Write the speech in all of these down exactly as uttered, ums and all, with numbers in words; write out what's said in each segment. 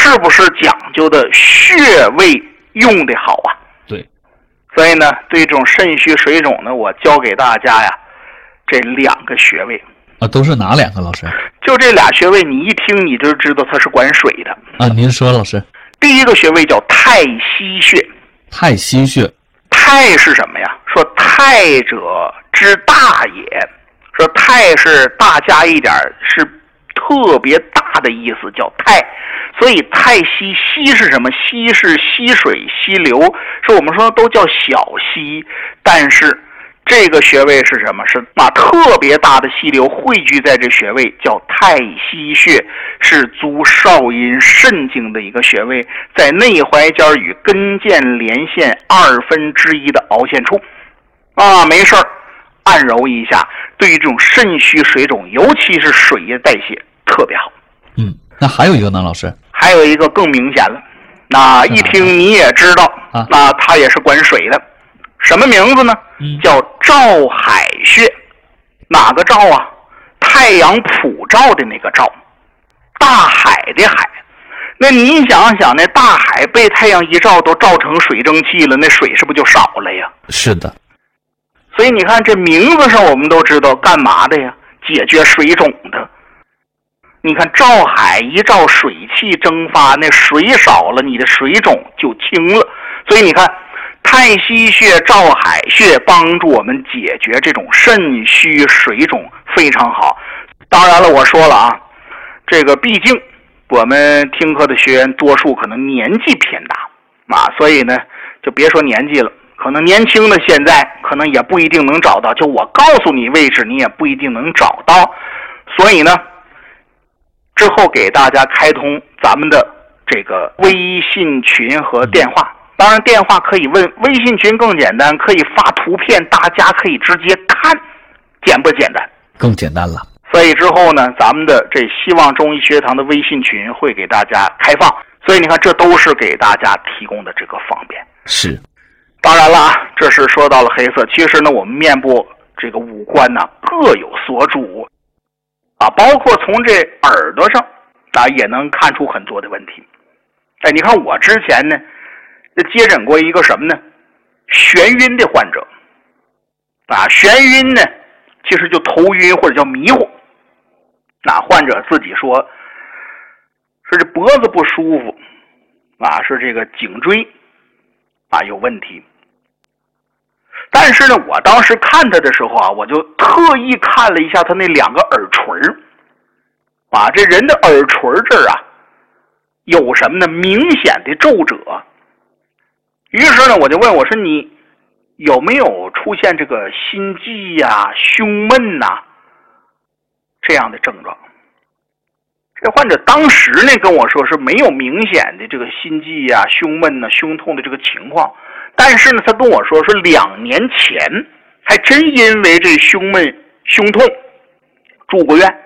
是不是讲究的穴位用的好啊？ 对。 所以呢，对这种肾虚水肿呢，我教给大家呀，这两个穴位啊，都是哪两个老师？ 就这俩穴位，你一听你就知道它是管水的啊。您说，老师。 第一个穴位叫太溪穴。 太溪穴。 太是什么呀？说太者之大也。说太是大加一点，是特别大的意思，叫太。所以太溪，溪是什么？溪是溪水溪流，是我们说都叫小溪，但是这个穴位是什么？是把特别大的溪流汇聚在这穴位，叫太溪穴，是足少阴肾经的一个穴位，在内踝尖与跟腱连线二分之一的凹陷处啊，没事儿按揉一下，对于这种肾虚水肿，尤其是水液代谢特别好。 嗯，那还有一个呢，老师？ 还有一个更明显了，那一听你也知道， 啊、 那它也是管水的，什么名字呢？ 嗯、 叫照海穴。哪个照啊？太阳普照的那个照，大海的海。那你想想，那大海被太阳一照，都照成水蒸气了，那水是不是就少了呀？ 是的。 所以你看这名字上我们都知道干嘛的呀？解决水肿的。你看照海一照，水气蒸发，那水少了，你的水肿就轻了。所以你看太溪穴、照海穴帮助我们解决这种肾虚水肿非常好。当然了，我说了啊，这个毕竟我们听课的学员多数可能年纪偏大啊，所以呢就别说年纪了，可能年轻的现在可能也不一定能找到，就我告诉你位置你也不一定能找到。所以呢之后给大家开通咱们的这个微信群和电话，当然电话可以问，微信群更简单，可以发图片，大家可以直接看，简不简单？ 更简单了。 所以之后呢，咱们的这希望中医学堂的微信群会给大家开放，所以你看这都是给大家提供的这个方便。 是。 当然了啊，这是说到了黑色，其实呢我们面部这个五官呢各有所主啊，包括从这耳朵上啊也能看出很多的问题。哎，你看我之前呢接诊过一个什么呢？眩晕的患者啊，眩晕呢其实就头晕或者叫迷糊。那患者自己说是这脖子不舒服啊，是这个颈椎啊有问题。但是呢我当时看他的时候啊，我就特意看了一下他那两个耳垂啊，这人的耳垂这儿啊有什么呢？明显的皱褶。于是呢我就问我说，你有没有出现这个心悸呀、胸闷呐、啊、这样的症状？这患者当时呢跟我说是没有明显的这个心悸呀、胸闷呐、胸痛的这个情况，但是呢他跟我说是两年前还真因为这胸闷胸痛住过院。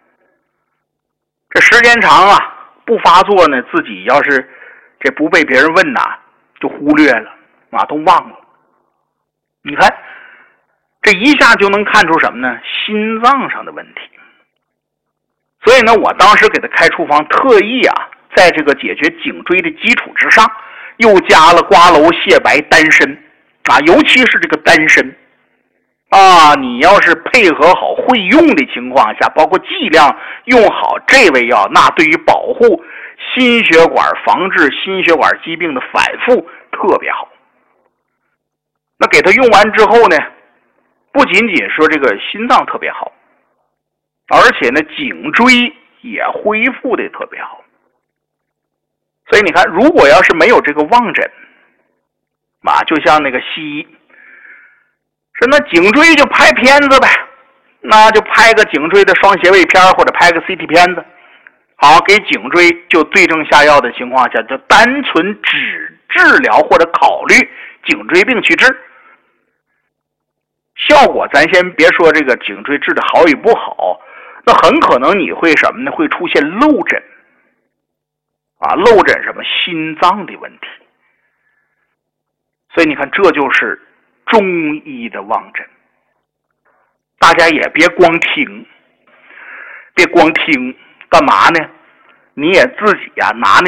这时间长啊不发作呢，自己要是这不被别人问呐、啊、就忽略了啊，都忘了。你看这一下就能看出什么呢？心脏上的问题。所以呢我当时给他开处方，特意啊在这个解决颈椎的基础之上又加了瓜蒌泻白丹参啊，尤其是这个丹参啊，你要是配合好会用的情况下，包括剂量用好这味药，那对于保护心血管、防治心血管疾病的反复特别好。那给他用完之后呢，不仅仅说这个心脏特别好，而且呢颈椎也恢复的特别好。所以你看，如果要是没有这个望诊啊，就像那个西医说那颈椎就拍片子呗，那就拍个颈椎的双斜位片或者拍个 C T 片子，好，给颈椎就对症下药的情况下，就单纯只治疗或者考虑颈椎病去治，效果咱先别说这个颈椎治的好与不好，那很可能你会什么呢？会出现漏诊啊，漏诊什么心脏的问题。所以你看，这就是中医的望诊。大家也别光听，别光听，干嘛呢？你也自己呀、啊、拿那